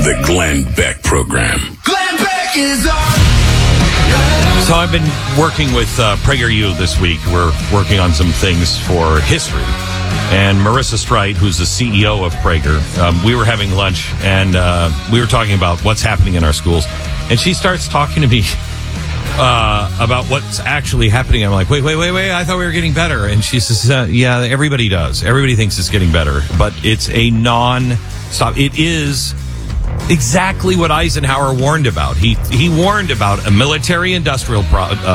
The Glenn Beck Program. Glenn Beck is on. So I've been working with PragerU this week. We're working on some things for history. And Marissa Streit, who's the CEO of Prager, we were having lunch, and we were talking about what's happening in our schools. And she starts talking to me about what's actually happening. I'm like, wait, I thought we were getting better. And she says, yeah, everybody does. Everybody thinks it's getting better. But it's a non-stop. It is exactly what Eisenhower warned about. He warned about a military-industrial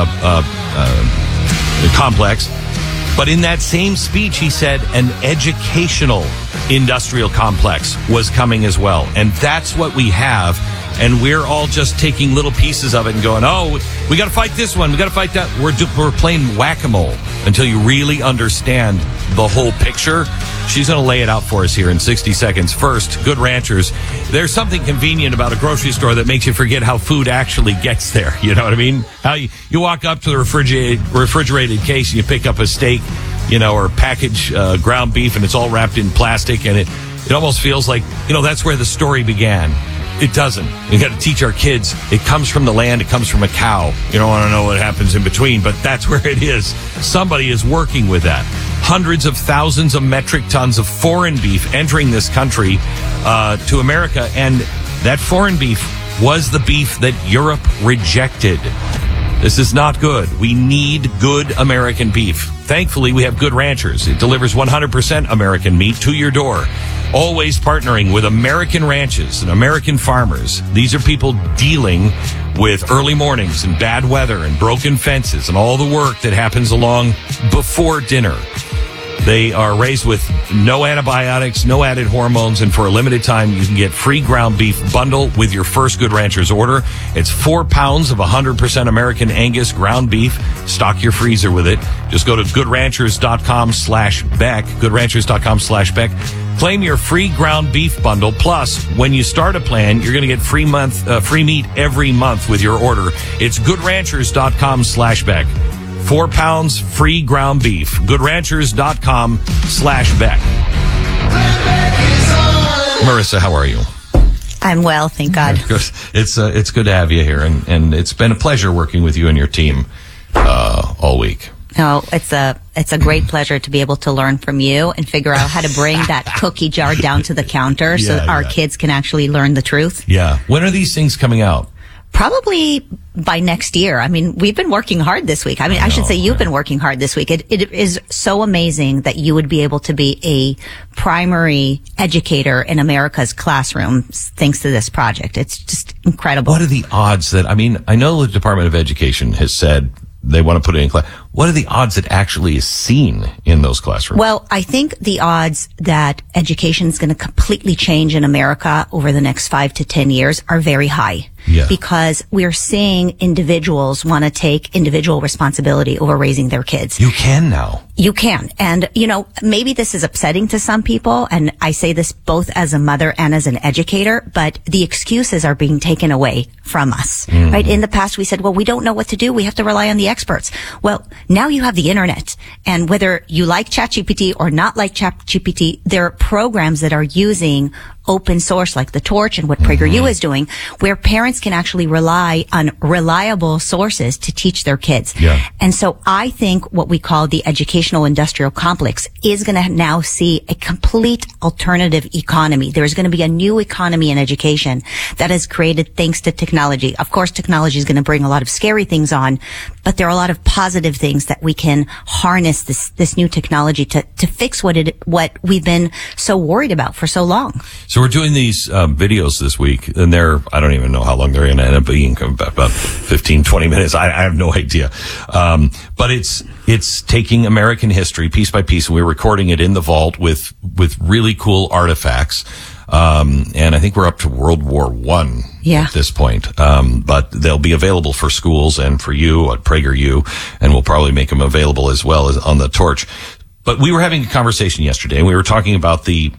complex. But in that same speech, he said an educational industrial complex was coming as well. And that's what we have. And we're all just taking little pieces of it and going, oh, we got to fight this one. We got to fight that. We're playing whack-a-mole until you really understand the whole picture. She's going to lay it out for us here in 60 seconds. First, Good Ranchers. There's something convenient about a grocery store that makes you forget how food actually gets there. You know what I mean? How you walk up to the refrigerated case and you pick up a steak, or package ground beef, and it's all wrapped in plastic, and it almost feels like, that's where the story began. It doesn't. We got to teach our kids. It comes from the land. It comes from a cow. You don't want to know what happens in between, but that's where it is. Somebody is working with that. Hundreds of thousands of metric tons of foreign beef entering this country to America, and that foreign beef was the beef that Europe rejected. This is not good. We need good American beef. Thankfully, we have Good Ranchers. It delivers 100% American meat to your door. Always partnering with American ranches and American farmers. These are people dealing with early mornings and bad weather and broken fences and all the work that happens along before dinner. They are raised with no antibiotics, no added hormones, and for a limited time, you can get free ground beef bundle with your first Good Ranchers order. It's 4 pounds of 100% American Angus ground beef. Stock your freezer with it. Just go to goodranchers.com/Beck, goodranchers.com/Beck. Claim your free ground beef bundle. Plus, when you start a plan, you're going to get free meat every month with your order. It's goodranchers.com/Beck. 4 pounds free ground beef. Goodranchers.com/Beck. Marissa, how are you? I'm well, thank God. It's good to have you here, and it's been a pleasure working with you and your team all week. No, it's a great pleasure to be able to learn from you and figure out how to bring that cookie jar down to the counter so our kids can actually learn the truth. Yeah. When are these things coming out? Probably by next year. I mean, we've been working hard this week. I should say you've been working hard this week. It is so amazing that you would be able to be a primary educator in America's classrooms thanks to this project. It's just incredible. What are the odds that, I know the Department of Education has said they want to put it in class. What are the odds that actually is seen in those classrooms? Well, I think the odds that education is going to completely change in America over the next 5 to 10 years are very high. Yeah. Because we're seeing individuals want to take individual responsibility over raising their kids. You can now. You can. And, maybe this is upsetting to some people, and I say this both as a mother and as an educator, but the excuses are being taken away from us, right? In the past, we said, well, we don't know what to do. We have to rely on the experts. Well, now you have the internet, and whether you like ChatGPT or not like ChatGPT, there are programs that are using open source like the Torch and what PragerU is doing, where parents can actually rely on reliable sources to teach their kids. Yeah. And so I think what we call the educational industrial complex is going to now see a complete alternative economy. There's going to be a new economy in education that is created thanks to technology. Of course, technology is going to bring a lot of scary things on, but there are a lot of positive things that we can harness this new technology to fix what we've been so worried about for so long. So we're doing these videos this week, and I don't even know how long they're going to end up being, about 15, 20 minutes. I have no idea. But it's taking American history piece by piece, and we're recording it in the vault with really cool artifacts. And I think we're up to World War I at this point. But they'll be available for schools and for you at PragerU, and we'll probably make them available as well as on the Torch. But we were having a conversation yesterday, and we were talking about the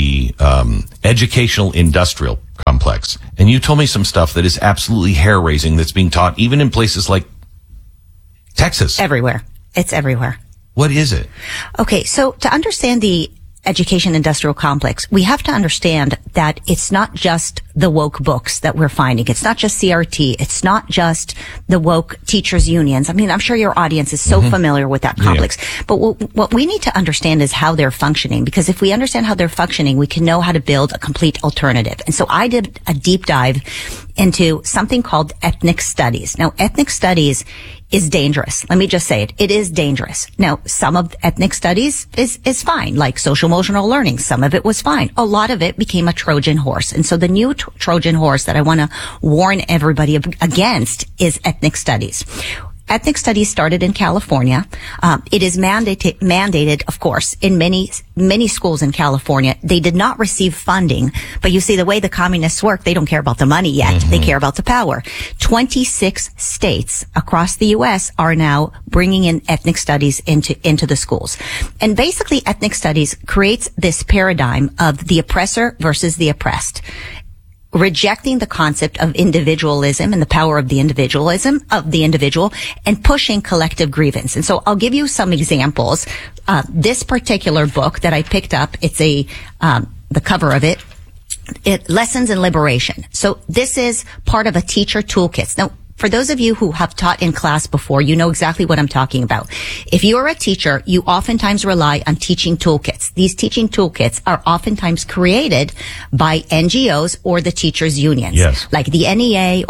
educational industrial complex. And you told me some stuff that is absolutely hair-raising that's being taught even in places like Texas. Everywhere. It's everywhere. What is it? Okay, so to understand the education industrial complex, we have to understand that it's not just the woke books that we're finding. It's not just CRT. It's not just the woke teachers unions. I mean, I'm sure your audience is so familiar with that complex. Yeah. But what we need to understand is how they're functioning, because if we understand how they're functioning, we can know how to build a complete alternative. And so I did a deep dive into something called ethnic studies. Now, ethnic studies is dangerous. Let me just say it. It is dangerous. Now, some of ethnic studies is fine, like social emotional learning. Some of it was fine. A lot of it became a Trojan horse. And so the new Trojan horse that I want to warn everybody against is ethnic studies. Ethnic studies started in California. It is mandated, of course, in many schools in California. They did not receive funding, but you see the way the communists work, they don't care about the money yet. They care about the power. 26 states across the U.S. are now bringing in ethnic studies into the schools. And basically, ethnic studies creates this paradigm of the oppressor versus the oppressed, rejecting the concept of individualism and the power of the individual and pushing collective grievance. And so I'll give you some examples. This particular book that I picked up, it's the cover of it, Lessons in Liberation. So this is part of a teacher toolkit. Now, for those of you who have taught in class before, you know exactly what I'm talking about. If you are a teacher, you oftentimes rely on teaching toolkits. These teaching toolkits are oftentimes created by NGOs or the teachers' unions, yes, like the NEA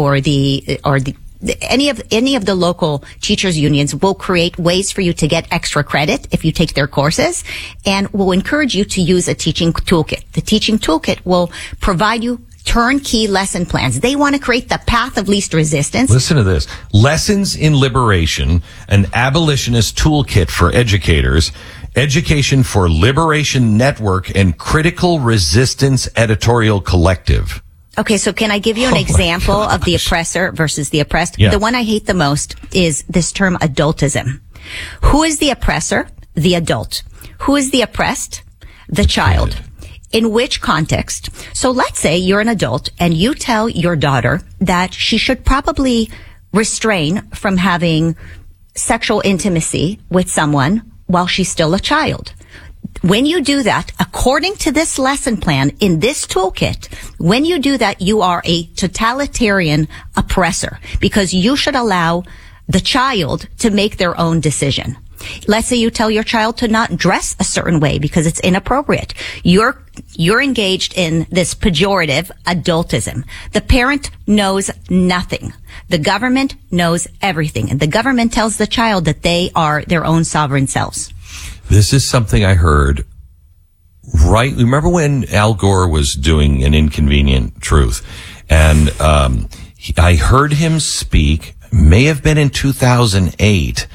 any of the local teachers' unions will create ways for you to get extra credit if you take their courses, and will encourage you to use a teaching toolkit. The teaching toolkit will provide you turnkey lesson plans. They want to create the path of least resistance. Listen to this. Lessons in Liberation, an abolitionist toolkit for educators, Education for Liberation Network, and Critical Resistance Editorial Collective. Okay, so can I give you an example of the oppressor versus the oppressed? Yeah. The one I hate the most is this term adultism. Who is the oppressor? The adult. Who is the oppressed? The child. In which context? So let's say you're an adult and you tell your daughter that she should probably restrain from having sexual intimacy with someone while she's still a child. When you do that, according to this lesson plan in this toolkit, when you do that, you are a totalitarian oppressor, because you should allow the child to make their own decision. Let's say you tell your child to not dress a certain way because it's inappropriate. You're engaged in this pejorative adultism. The parent knows nothing. The government knows everything. And the government tells the child that they are their own sovereign selves. This is something I heard right. Remember when Al Gore was doing An Inconvenient Truth? And I heard him speak, may have been in 2008,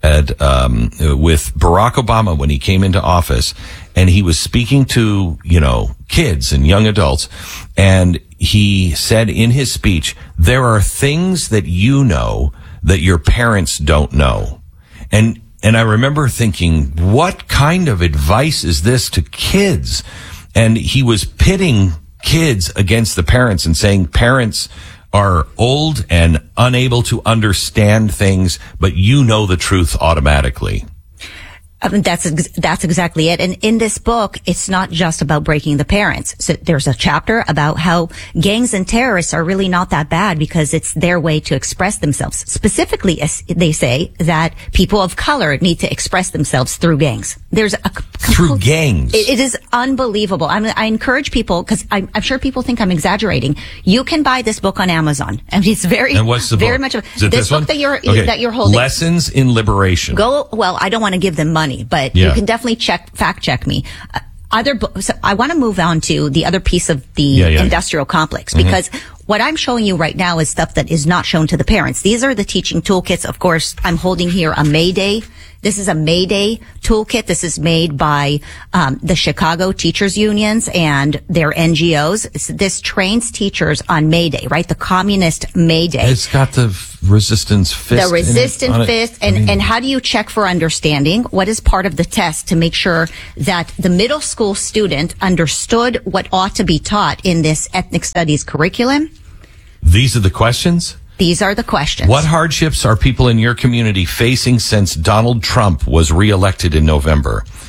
with Barack Obama when he came into office, and he was speaking to, kids and young adults, and he said in his speech, there are things that you know that your parents don't know. And I remember thinking, what kind of advice is this to kids? And he was pitting kids against the parents and saying parents are old and unable to understand things, but you know the truth automatically. I mean, that's exactly it. And in this book, it's not just about breaking the parents. So there's a chapter about how gangs and terrorists are really not that bad because it's their way to express themselves. Specifically, they say that people of color need to express themselves through gangs. There's through gangs. It is unbelievable. I encourage people, because I'm sure people think I'm exaggerating. You can buy this book on Amazon, and it's very, and what's the very book? much. Is it this book one? that you're holding. Lessons in Liberation. Well, I don't want to give them money, but you can definitely fact check me. So I want to move on to the other piece of the industrial complex, because what I'm showing you right now is stuff that is not shown to the parents. These are the teaching toolkits. Of course, I'm holding here a Mayday. This is a Mayday toolkit. This is made by the Chicago Teachers Unions and their NGOs. This trains teachers on Mayday, right? The communist Mayday. It's got the resistance fist. The resistance fist. And how do you check for understanding? What is part of the test to make sure that the middle school student understood what ought to be taught in this ethnic studies curriculum? These are the questions? These are the questions. What hardships are people in your community facing since Donald Trump was reelected in November?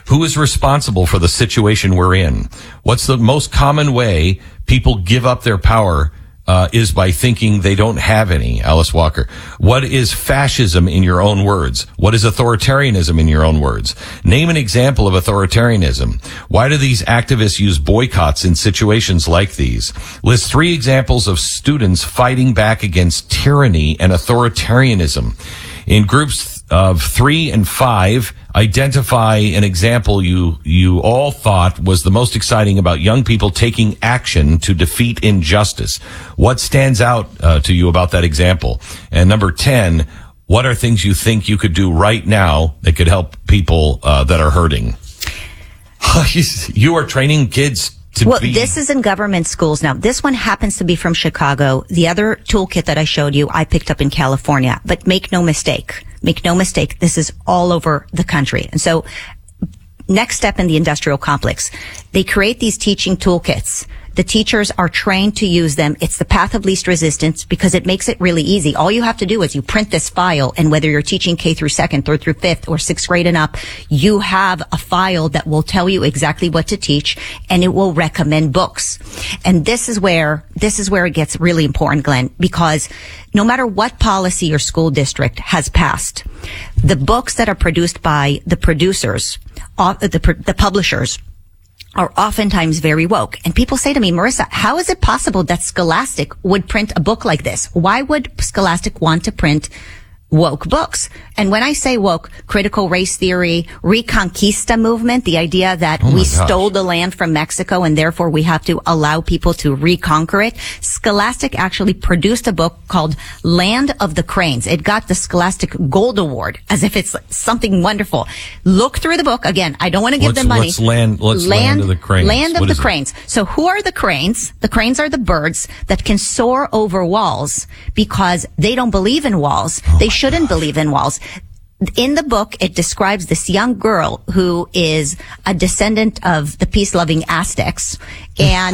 Who is responsible for the situation we're in? What's the most common way people give up their power is by thinking they don't have any. Alice Walker. What is fascism in your own words? What is authoritarianism in your own words? Name an example of authoritarianism. Why do these activists use boycotts in situations like these? List 3 examples of students fighting back against tyranny and authoritarianism. In groups of 3 and 5, identify an example you all thought was the most exciting about young people taking action to defeat injustice. What stands out to you about that example? And number 10, what are things you think you could do right now that could help people that are hurting? You are training kids to well, be... this is in government schools. Now, this one happens to be from Chicago. The other toolkit that I showed you, I picked up in California. But make no mistake, this is all over the country. And so, next step in the industrial complex, they create these teaching toolkits. The teachers are trained to use them. It's the path of least resistance because it makes it really easy. All you have to do is you print this file, and whether you're teaching K through 2nd, 3rd through 5th, or 6th grade and up, you have a file that will tell you exactly what to teach, and it will recommend books. And this is where it gets really important, Glenn, because no matter what policy your school district has passed, the books that are produced by the producers, the publishers, are oftentimes very woke. And people say to me, Marissa, how is it possible that Scholastic would print a book like this? Why would Scholastic want to print woke books? And when I say woke, critical race theory, Reconquista movement, the idea that we stole the land from Mexico and therefore we have to allow people to reconquer it. Scholastic actually produced a book called Land of the Cranes. It got the Scholastic Gold Award as if it's something wonderful. Look through the book. Again, I don't want to give them money. Land of the Cranes. Land of the Cranes. So who are the cranes? The cranes are the birds that can soar over walls because they don't believe in walls. They shouldn't believe in walls. In the book, it describes this young girl who is a descendant of the peace-loving Aztecs, and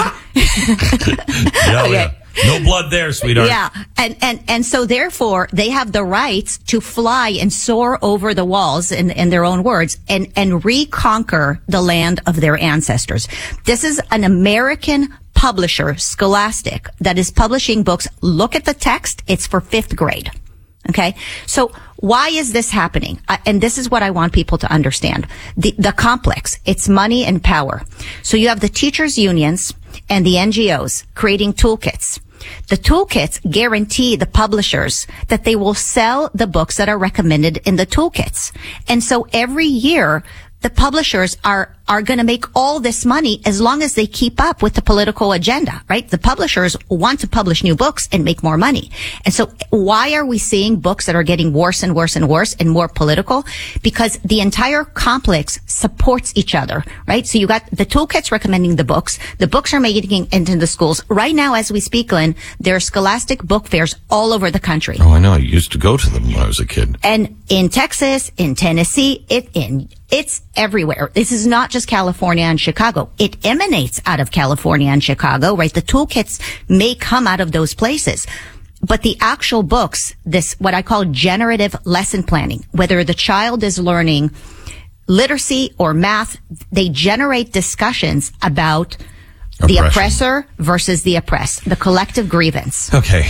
yeah. No blood there, sweetheart. Yeah, and so therefore they have the right to fly and soar over the walls, in their own words, and reconquer the land of their ancestors. This is an American publisher, Scholastic, that is publishing books. Look at the text; it's for 5th grade. Okay. So why is this happening? And this is what I want people to understand. The complex, it's money and power. So you have the teachers' unions and the NGOs creating toolkits. The toolkits guarantee the publishers that they will sell the books that are recommended in the toolkits. And so every year, the publishers are going to make all this money as long as they keep up with the political agenda, right? The publishers want to publish new books and make more money. And so why are we seeing books that are getting worse and worse and worse and more political? Because the entire complex supports each other, right? So you got the toolkits recommending the books. The books are making it into the schools. Right now, as we speak, Glenn, there are Scholastic book fairs all over the country. Oh, I know. I used to go to them when I was a kid. And in Texas, in Tennessee, it's everywhere. This is not just California and Chicago. It emanates out of California and Chicago, right? The toolkits may come out of those places. But the actual books, this, what I call generative lesson planning, whether the child is learning literacy or math, they generate discussions about the oppressor versus the oppressed, the collective grievance. Okay.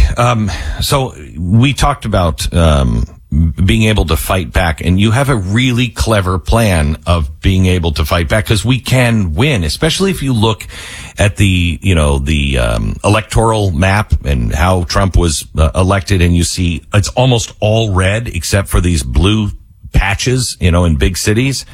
So we talked about, being able to fight back, and you have a really clever plan of being able to fight back because we can win, especially if you look at the electoral map and how Trump was elected, and you see it's almost all red except for these blue patches, in big cities.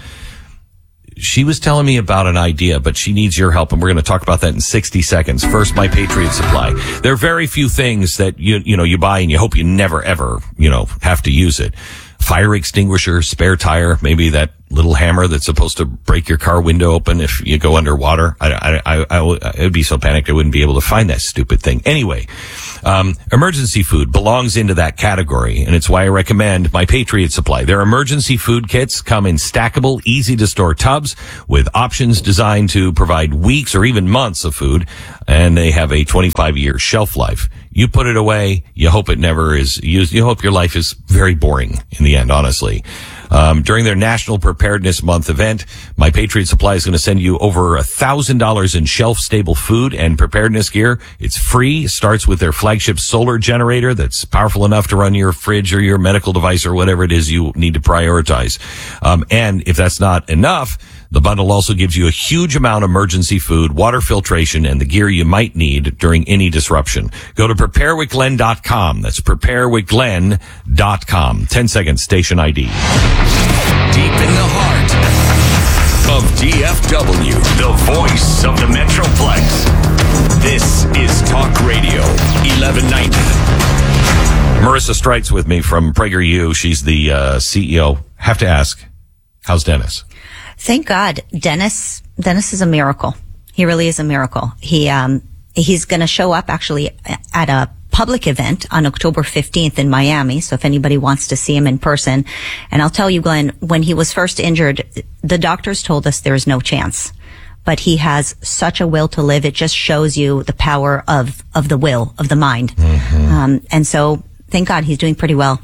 She was telling me about an idea, but she needs your help, and we're going to talk about that in 60 seconds. First, My Patriot Supply. There are very few things that you buy and you hope you never ever, have to use it. Fire extinguisher, spare tire, maybe that little hammer that's supposed to break your car window open if you go underwater. I would be so panicked I wouldn't be able to find that stupid thing. Anyway, emergency food belongs into that category, and it's why I recommend My Patriot Supply. Their emergency food kits come in stackable, easy-to-store tubs with options designed to provide weeks or even months of food, and they have a 25-year shelf life. You put it away, you hope it never is used. You hope your life is very boring in the end, honestly. During their National Preparedness Month event, My Patriot Supply is going to send you over $1,000 in shelf-stable food and preparedness gear. It's free. Starts with their flagship solar generator that's powerful enough to run your fridge or your medical device or whatever it is you need to prioritize. And if that's not enough, the bundle also gives you a huge amount of emergency food, water filtration, and the gear you might need during any disruption. Go to preparewithglenn.com. That's preparewithglenn.com. 10 seconds, station ID. Deep in the heart of DFW, the voice of the Metroplex. This is Talk Radio 1190. Marissa Streit's with me from PragerU. She's the CEO. Have to ask, how's Dennis? Thank God. Dennis is a miracle. He really is a miracle. He's going to show up actually at a public event on October 15th in Miami. So if anybody wants to see him in person, and I'll tell you, Glenn, when he was first injured, the doctors told us there is no chance, but he has such a will to live. It just shows you the power of the will, of the mind. Mm-hmm. And so thank God he's doing pretty well.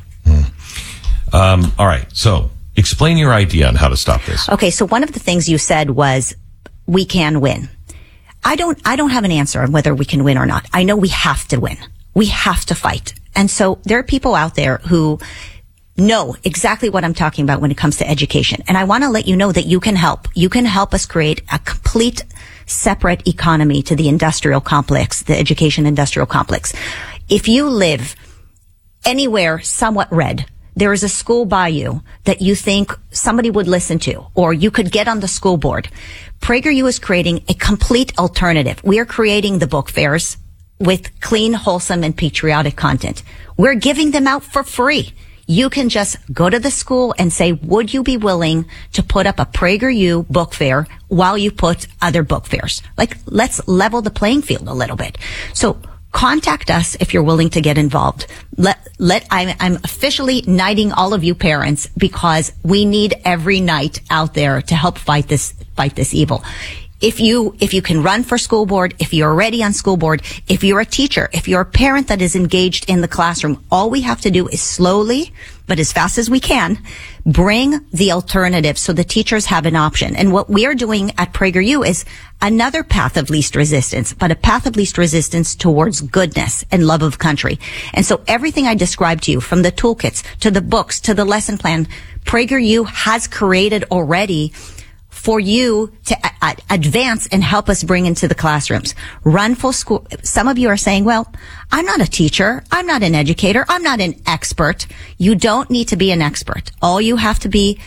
All right. So explain your idea on how to stop this. Okay. So one of the things you said was we can win. I don't have an answer on whether we can win or not. I know we have to win. We have to fight. And so there are people out there who know exactly what I'm talking about when it comes to education. And I want to let you know that you can help. You can help us create a complete separate economy to the industrial complex, the education industrial complex. If you live anywhere somewhat red, there is a school by you that you think somebody would listen to, or you could get on the school board. PragerU is creating a complete alternative. We are creating the book fairs with clean, wholesome, and patriotic content. We're giving them out for free. You can just go to the school and say, would you be willing to put up a PragerU book fair while you put other book fairs? Like, let's level the playing field a little bit. So contact us if you're willing to get involved. I'm officially knighting all of you parents because we need every knight out there to help fight this evil. If you can run for school board, if you're already on school board, if you're a teacher, if you're a parent that is engaged in the classroom, all we have to do is slowly, but as fast as we can, bring the alternative so the teachers have an option. And what we are doing at PragerU is another path of least resistance, but a path of least resistance towards goodness and love of country. And so everything I described to you, from the toolkits to the books to the lesson plan, PragerU has created already for you to advance and help us bring into the classrooms. Run for school. Some of you are saying, well, I'm not a teacher. I'm not an educator. I'm not an expert. You don't need to be an expert. All you have to be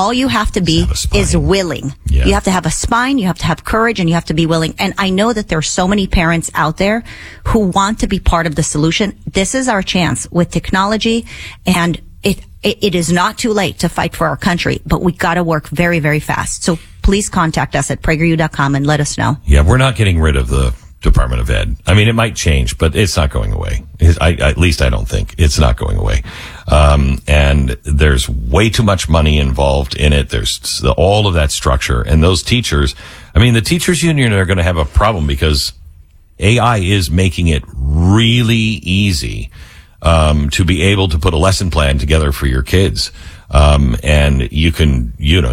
is willing. Yeah. You have to have a spine. You have to have courage, and you have to be willing. And I know that there are so many parents out there who want to be part of the solution. This is our chance with technology, and it is not too late to fight for our country, but we got to work very, very fast. So please contact us at PragerU.com and let us know. Yeah, we're not getting rid of the Department of Ed. I mean, it might change, but it's not going away. At least I don't think it's not going away. And there's way too much money involved in it. There's all of that structure, and those teachers. I mean, the teachers union are going to have a problem because AI is making it really easy to be able to put a lesson plan together for your kids. And you can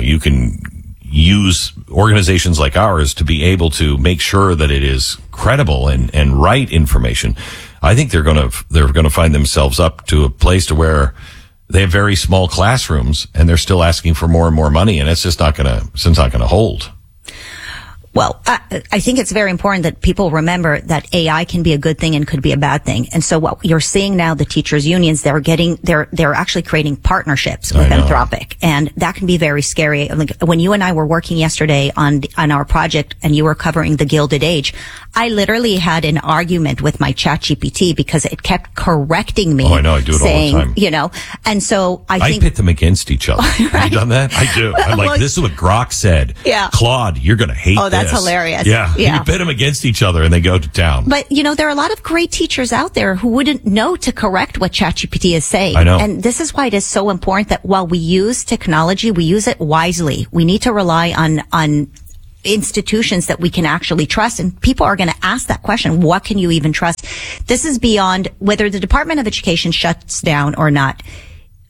use organizations like ours to be able to make sure that it is credible and right information. I think they're going to find themselves up to a place to where they have very small classrooms and they're still asking for more and more money, and it's not going to hold. Well, I think it's very important that people remember that AI can be a good thing and could be a bad thing. And so what you're seeing now, the teachers unions, they're actually creating partnerships with Anthropic. And that can be very scary. Like when you and I were working yesterday on our project and you were covering the Gilded Age, I literally had an argument with my ChatGPT because it kept correcting me. Oh, I know. I do it saying, all the time. And so I think. I pit them against each other. Right? Have you done that? I do. I'm like, this is what Grok said. Yeah. Claude, you're going to hate this. That's hilarious. Yeah. You pit them against each other and they go to town. But, there are a lot of great teachers out there who wouldn't know to correct what ChatGPT is saying. I know. And this is why it is so important that while we use technology, we use it wisely. We need to rely on institutions that we can actually trust. And people are going to ask that question. What can you even trust? This is beyond whether the Department of Education shuts down or not.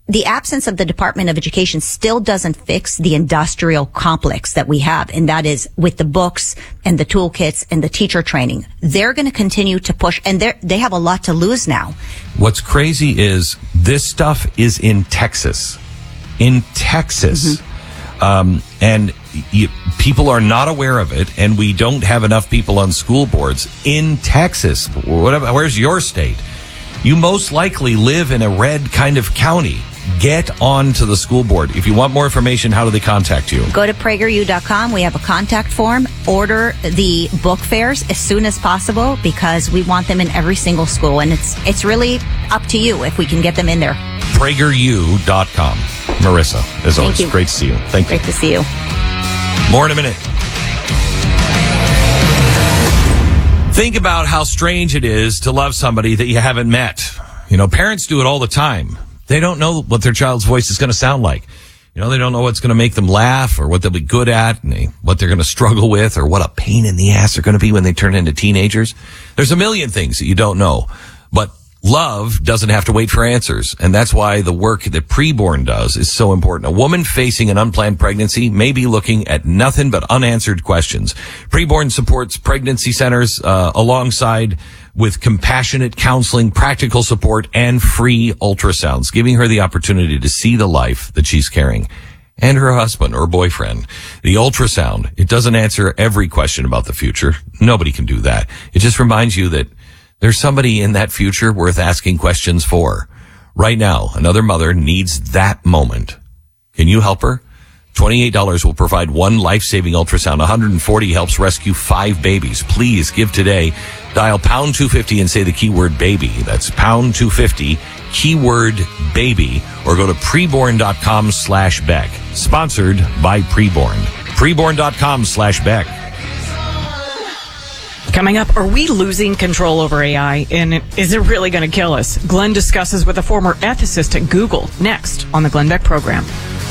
the absence of the Department of Education still doesn't fix the industrial complex that we have. And that is with the books and the toolkits and the teacher training. They're going to continue to push, and they have a lot to lose now. What's crazy is this stuff is in Texas. In Texas. And people are not aware of it, and we don't have enough people on school boards in Texas. Where's your state? You most likely live in a red kind of county. Get on to the school board. If you want more information, how do they contact you? Go to PragerU.com. We have a contact form. Order the book fairs as soon as possible because we want them in every single school. And it's really up to you if we can get them in there. PragerU.com. Marissa, as always, great to see you. Thank you. Great to see you. More in a minute. Think about how strange it is to love somebody that you haven't met. You know, parents do it all the time. They don't know what their child's voice is going to sound like. You know, they don't know what's going to make them laugh or what they'll be good at and what they're going to struggle with or what a pain in the ass they're going to be when they turn into teenagers. There's a million things that you don't know, but love doesn't have to wait for answers. And that's why the work that Preborn does is so important. A woman facing an unplanned pregnancy may be looking at nothing but unanswered questions. Preborn supports pregnancy centers, alongside with compassionate counseling, practical support, and free ultrasounds, giving her the opportunity to see the life that she's carrying. And her husband or boyfriend. The ultrasound, it doesn't answer every question about the future. Nobody can do that. It just reminds you that there's somebody in that future worth asking questions for. Right now, another mother needs that moment. Can you help her? $28 will provide one life-saving ultrasound. $140 helps rescue 5 babies. Please give today. Dial pound 250 and say the keyword baby. That's pound 250, keyword baby, or go to preborn.com/Beck. Sponsored by Preborn. Preborn.com/Beck. Coming up, are we losing control over AI, and is it really going to kill us? Glenn discusses with a former ethicist at Google next on the Glenn Beck program.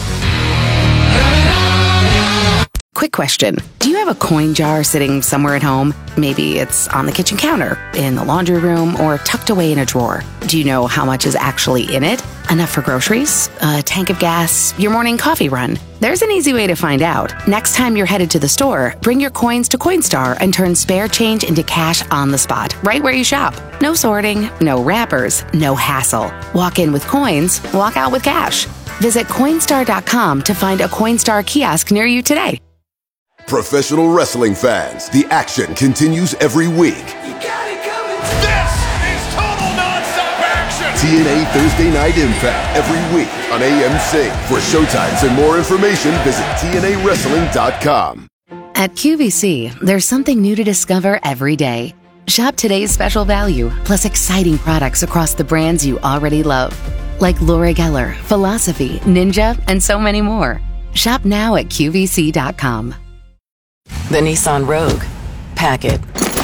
Quick question. Do you have a coin jar sitting somewhere at home? Maybe it's on the kitchen counter, in the laundry room, or tucked away in a drawer. Do you know how much is actually in it? Enough for groceries? A tank of gas? Your morning coffee run? There's an easy way to find out. Next time you're headed to the store, bring your coins to Coinstar and turn spare change into cash on the spot, right where you shop. No sorting, no wrappers, no hassle. Walk in with coins, walk out with cash. Visit Coinstar.com to find a Coinstar kiosk near you today. Professional wrestling fans, the action continues every week. You got it coming. This is total nonstop action. TNA Thursday Night Impact every week on AMC. For showtimes and more information, visit TNAWrestling.com. At QVC, there's something new to discover every day. Shop today's special value, plus exciting products across the brands you already love. Like Laura Geller, Philosophy, Ninja, and so many more. Shop now at QVC.com. The Nissan Rogue. Pack it.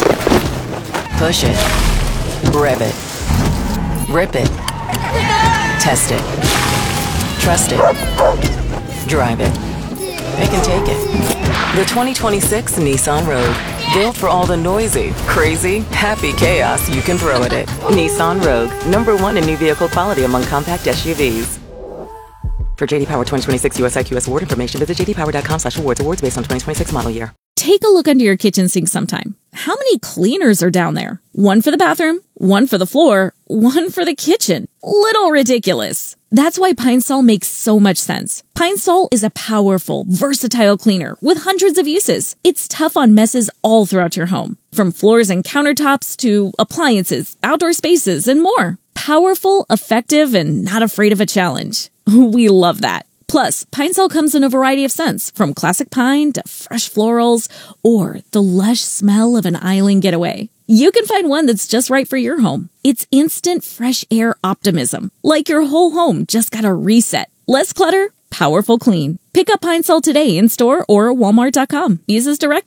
Push it. Rev it. Rip it. Test it. Trust it. Drive it. They can take it. The 2026 Nissan Rogue. Built for all the noisy, crazy, happy chaos you can throw at it. Nissan Rogue. #1 in new vehicle quality among compact SUVs. For JD Power 2026 US IQS award information, visit jdpower.com/awards. Awards based on 2026 model year. Take a look under your kitchen sink sometime. How many cleaners are down there? One for the bathroom, one for the floor, one for the kitchen. Little ridiculous. That's why Pine Sol makes so much sense. Pine Sol is a powerful, versatile cleaner with hundreds of uses. It's tough on messes all throughout your home, from floors and countertops to appliances, outdoor spaces, and more. Powerful, effective, and not afraid of a challenge. We love that. Plus, Pine Sol comes in a variety of scents, from classic pine to fresh florals or the lush smell of an island getaway. You can find one that's just right for your home. It's instant fresh air optimism, like your whole home just got a reset. Less clutter, powerful clean. Pick up Pine Sol today in store or Walmart.com. Use as directed.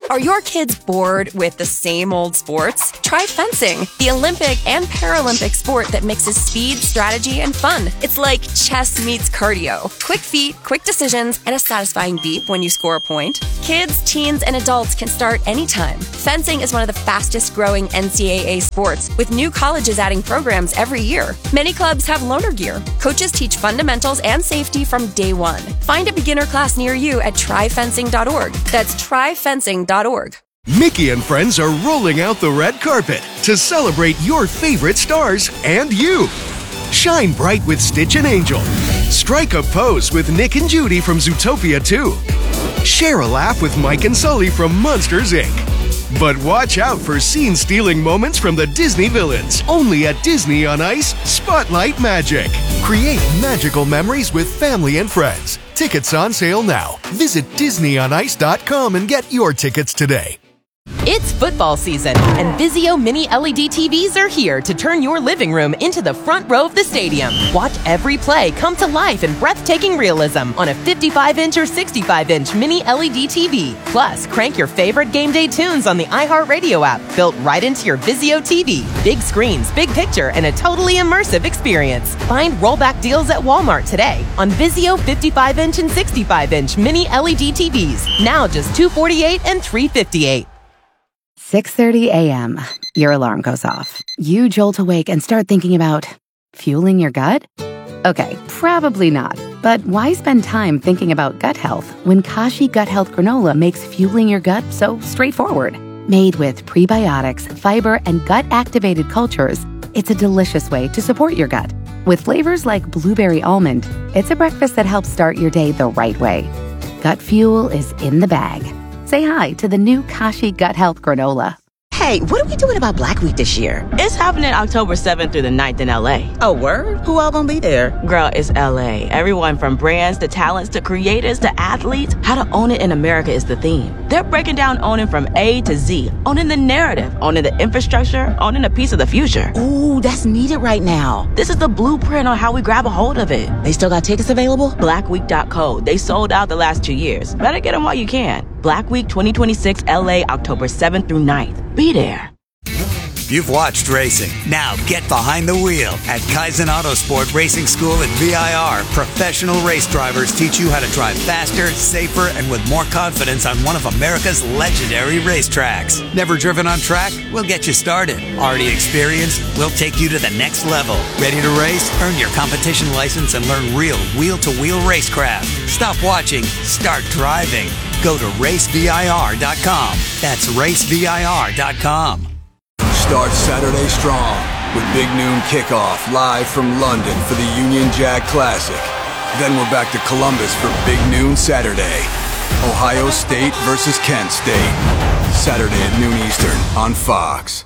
Are your kids bored with the same old sports? Try fencing, the Olympic and Paralympic sport that mixes speed, strategy, and fun. It's like chess meets cardio. Quick feet, quick decisions, and a satisfying beep when you score a point. Kids, teens, and adults can start anytime. Fencing is one of the fastest growing NCAA sports, with new colleges adding programs every year. Many clubs have loaner gear. Coaches teach fundamentals and safety from day one. Find a beginner class near you at tryfencing.org. That's tryfencing.org. Mickey and friends are rolling out the red carpet to celebrate your favorite stars and you. Shine bright with Stitch and Angel. Strike a pose with Nick and Judy from Zootopia 2. Share a laugh with Mike and Sully from Monsters, Inc. But watch out for scene-stealing moments from the Disney villains. Only at Disney on Ice, Spotlight Magic. Create magical memories with family and friends. Tickets on sale now. Visit DisneyOnIce.com and get your tickets today. It's football season, and Vizio Mini LED TVs are here to turn your living room into the front row of the stadium. Watch every play come to life in breathtaking realism on a 55-inch or 65-inch Mini LED TV. Plus, crank your favorite game day tunes on the iHeartRadio app, built right into your Vizio TV. Big screens, big picture, and a totally immersive experience. Find rollback deals at Walmart today on Vizio 55-inch and 65-inch Mini LED TVs. Now just $248 and $358. 6:30 a.m. Your alarm goes off. You jolt awake and start thinking about fueling your gut? Okay, probably not. But why spend time thinking about gut health when Kashi Gut Health Granola makes fueling your gut so straightforward? Made with prebiotics, fiber, and gut-activated cultures, it's a delicious way to support your gut. With flavors like blueberry almond, it's a breakfast that helps start your day the right way. Gut fuel is in the bag. Say hi to the new Kashi Gut Health Granola. Hey, what are we doing about Black Week this year? It's happening October 7th through the 9th in LA. Oh, word? Who all gonna be there? Girl, it's LA. Everyone from brands to talents to creators to athletes. How to own it in America is the theme. They're breaking down owning from A to Z. Owning the narrative, owning the infrastructure, owning a piece of the future. Ooh, that's needed right now. This is the blueprint on how we grab a hold of it. They still got tickets available? Blackweek.co. They sold out the last 2 years. Better get them while you can. Black Week 2026 LA, October 7th through 9th. Be there. You've watched racing. Now get behind the wheel. At Kaizen Autosport Racing School at VIR, professional race drivers teach you how to drive faster, safer, and with more confidence on one of America's legendary racetracks. Never driven on track? We'll get you started. Already experienced? We'll take you to the next level. Ready to race? Earn your competition license and learn real wheel-to-wheel racecraft. Stop watching. Start driving. Go to racevir.com. That's racevir.com. Start Saturday strong with Big Noon Kickoff live from London for the Union Jack Classic. Then we're back to Columbus for Big Noon Saturday. Ohio State versus Kent State. Saturday at noon Eastern on Fox.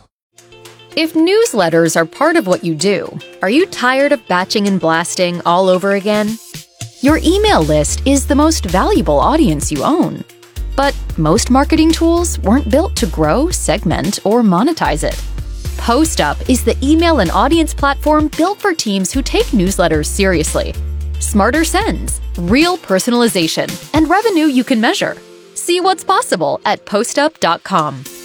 If newsletters are part of what you do, are you tired of batching and blasting all over again? Your email list is the most valuable audience you own. But most marketing tools weren't built to grow, segment, or monetize it. PostUp is the email and audience platform built for teams who take newsletters seriously. Smarter sends, real personalization, and revenue you can measure. See what's possible at postup.com.